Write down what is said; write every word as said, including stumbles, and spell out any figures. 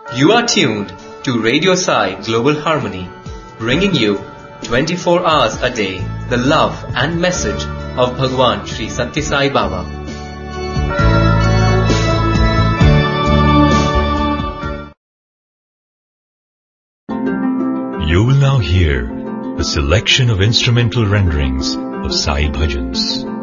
You are tuned to Radio Sai Global Harmony, bringing you twenty-four hours a day the love and message of Bhagwan Sri Satya Sai Baba. You will now hear a selection of instrumental renderings of Sai Bhajans.